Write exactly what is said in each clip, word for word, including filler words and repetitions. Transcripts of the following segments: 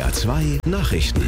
R zwei Nachrichten.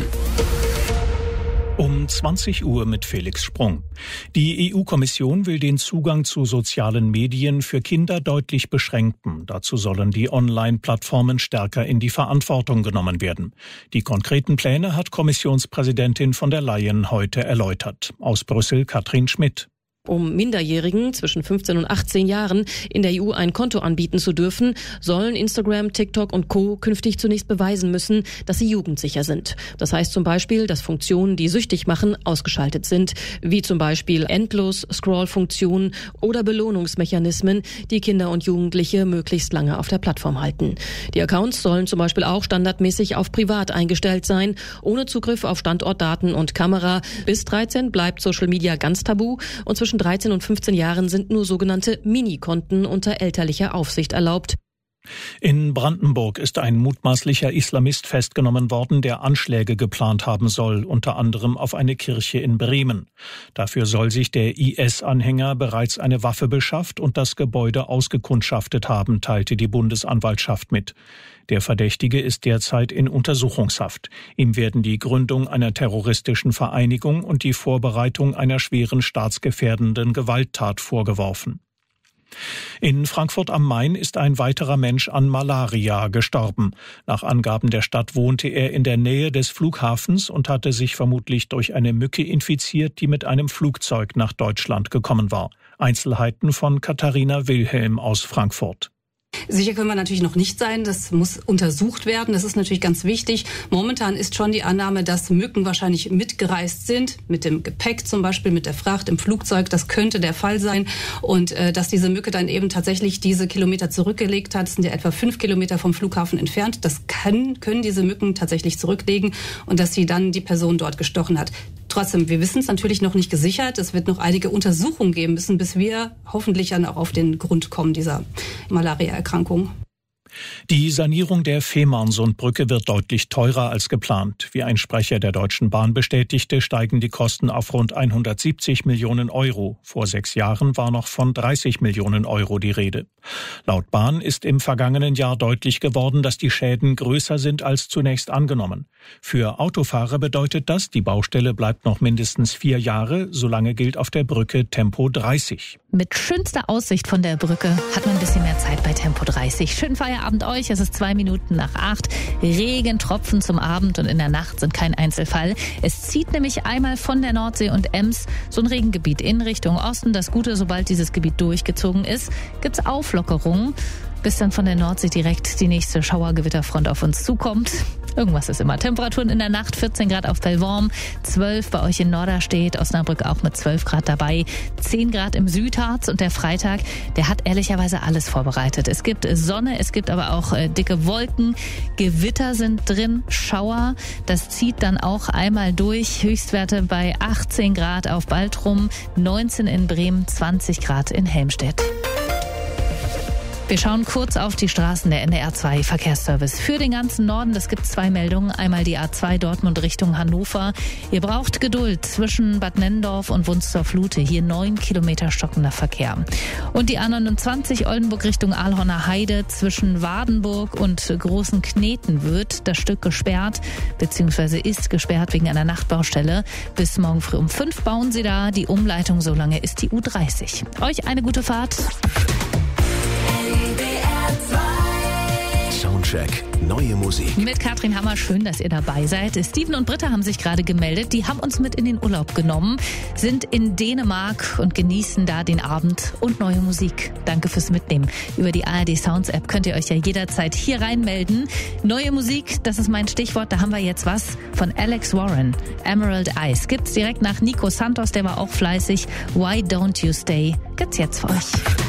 Um zwanzig Uhr mit Felix Sprung. Die E U-Kommission will den Zugang zu sozialen Medien für Kinder deutlich beschränken. Dazu sollen die Online-Plattformen stärker in die Verantwortung genommen werden. Die konkreten Pläne hat Kommissionspräsidentin von der Leyen heute erläutert. Aus Brüssel Katrin Schmidt. Um Minderjährigen zwischen fünfzehn und achtzehn Jahren in der E U ein Konto anbieten zu dürfen, sollen Instagram, TikTok und Co. künftig zunächst beweisen müssen, dass sie jugendsicher sind. Das heißt zum Beispiel, dass Funktionen, die süchtig machen, ausgeschaltet sind, wie zum Beispiel Endlos-Scroll-Funktionen oder Belohnungsmechanismen, die Kinder und Jugendliche möglichst lange auf der Plattform halten. Die Accounts sollen zum Beispiel auch standardmäßig auf privat eingestellt sein, ohne Zugriff auf Standortdaten und Kamera. Bis dreizehn bleibt Social Media ganz tabu und zwischen dreizehn und fünfzehn Jahren sind nur sogenannte Mini-Konten unter elterlicher Aufsicht erlaubt. In Brandenburg ist ein mutmaßlicher Islamist festgenommen worden, der Anschläge geplant haben soll, unter anderem auf eine Kirche in Bremen. Dafür soll sich der I S-Anhänger bereits eine Waffe beschafft und das Gebäude ausgekundschaftet haben, teilte die Bundesanwaltschaft mit. Der Verdächtige ist derzeit in Untersuchungshaft. Ihm werden die Gründung einer terroristischen Vereinigung und die Vorbereitung einer schweren staatsgefährdenden Gewalttat vorgeworfen. In Frankfurt am Main ist ein weiterer Mensch an Malaria gestorben. Nach Angaben der Stadt wohnte er in der Nähe des Flughafens und hatte sich vermutlich durch eine Mücke infiziert, die mit einem Flugzeug nach Deutschland gekommen war. Einzelheiten von Katharina Wilhelm aus Frankfurt. Sicher können wir natürlich noch nicht sein. Das muss untersucht werden. Das ist natürlich ganz wichtig. Momentan ist schon die Annahme, dass Mücken wahrscheinlich mitgereist sind, mit dem Gepäck zum Beispiel, mit der Fracht im Flugzeug. Das könnte der Fall sein. Und äh, dass diese Mücke dann eben tatsächlich diese Kilometer zurückgelegt hat, das sind ja etwa fünf Kilometer vom Flughafen entfernt. Das kann, können diese Mücken tatsächlich zurücklegen und dass sie dann die Person dort gestochen hat. Trotzdem, wir wissen es natürlich noch nicht gesichert. Es wird noch einige Untersuchungen geben müssen, bis wir hoffentlich dann auch auf den Grund kommen dieser Malaria-Erkrankung. Die Sanierung der Fehmarnsundbrücke wird deutlich teurer als geplant. Wie ein Sprecher der Deutschen Bahn bestätigte, steigen die Kosten auf rund hundertsiebzig Millionen Euro. Vor sechs Jahren war noch von dreißig Millionen Euro die Rede. Laut Bahn ist im vergangenen Jahr deutlich geworden, dass die Schäden größer sind als zunächst angenommen. Für Autofahrer bedeutet das, die Baustelle bleibt noch mindestens vier Jahre. Solange gilt auf der Brücke Tempo dreißig. Mit schönster Aussicht von der Brücke hat man ein bisschen mehr Zeit bei Tempo dreißig. Schönen Feierabend euch. Es ist zwei Minuten nach acht. Regentropfen zum Abend und in der Nacht sind kein Einzelfall. Es zieht nämlich einmal von der Nordsee und Ems so ein Regengebiet in Richtung Osten. Das Gute, sobald dieses Gebiet durchgezogen ist, gibt's Auflockerungen, bis dann von der Nordsee direkt die nächste Schauergewitterfront auf uns zukommt. Irgendwas ist immer. Temperaturen in der Nacht vierzehn Grad auf Pellworm, zwölf bei euch in Norderstedt, Osnabrück auch mit zwölf Grad dabei, zehn Grad im Südharz und der Freitag, der hat ehrlicherweise alles vorbereitet. Es gibt Sonne, es gibt aber auch äh, dicke Wolken, Gewitter sind drin, Schauer, das zieht dann auch einmal durch, Höchstwerte bei achtzehn Grad auf Baltrum, neunzehn in Bremen, zwanzig Grad in Helmstedt. Wir schauen kurz auf die Straßen der N D R zwei Verkehrsservice. Für den ganzen Norden, das gibt zwei Meldungen. Einmal die A zwei Dortmund Richtung Hannover. Ihr braucht Geduld zwischen Bad Nennendorf und Wunstorf-Lute. Hier neun Kilometer stockender Verkehr. Und die A neunundzwanzig Oldenburg Richtung Aalhorner Heide zwischen Wardenburg und Großen Kneten wird das Stück gesperrt, beziehungsweise ist gesperrt wegen einer Nachtbaustelle. Bis morgen früh um fünf bauen sie da. Die Umleitung, so lange ist die U dreißig. Euch eine gute Fahrt. Soundcheck, neue Musik. Mit Katrin Hammer, schön, dass ihr dabei seid. Steven und Britta haben sich gerade gemeldet. Die haben uns mit in den Urlaub genommen, sind in Dänemark und genießen da den Abend und neue Musik. Danke fürs Mitnehmen. Über die A R D Sounds App könnt ihr euch ja jederzeit hier reinmelden. Neue Musik, das ist mein Stichwort. Da haben wir jetzt was von Alex Warren. Emerald Eyes gibt's direkt nach Nico Santos, der war auch fleißig. Why Don't You Stay gibt's jetzt für euch.